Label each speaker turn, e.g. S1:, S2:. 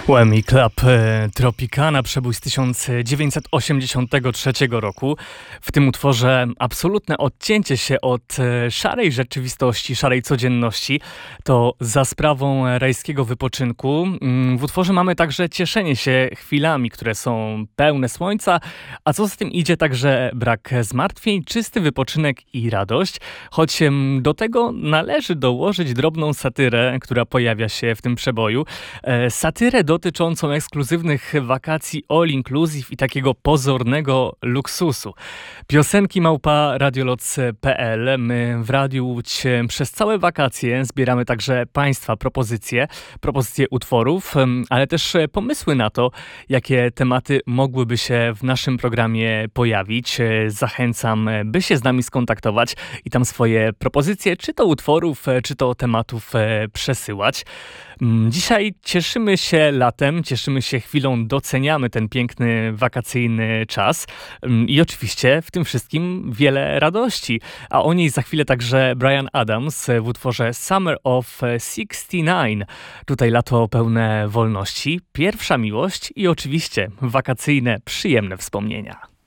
S1: Whammy Club Tropicana, przebój z 1983 roku. W tym utworze absolutne odcięcie się od szarej rzeczywistości, szarej codzienności. To za sprawą rajskiego wypoczynku. W utworze mamy także cieszenie się chwilami, które są pełne słońca, a co z tym idzie także brak zmartwień, czysty wypoczynek i radość. Choć do tego należy dołożyć drobną satyrę, która pojawia się w tym przeboju. Satyrę dotyczącą ekskluzywnych wakacji all inclusive i takiego pozornego luksusu. Piosenki @radioloc.pl. My w Radiu Łódź przez całe wakacje zbieramy także Państwa propozycje utworów, ale też pomysły na to, jakie tematy mogłyby się w naszym programie pojawić. Zachęcam, by się z nami skontaktować i tam swoje propozycje, czy to utworów, czy to tematów przesyłać. Dzisiaj cieszymy się latem, cieszymy się chwilą, doceniamy ten piękny wakacyjny czas i oczywiście w tym wszystkim wiele radości. A o niej za chwilę także Bryan Adams w utworze Summer of '69. Tutaj lato pełne wolności, pierwsza miłość i oczywiście wakacyjne, przyjemne wspomnienia.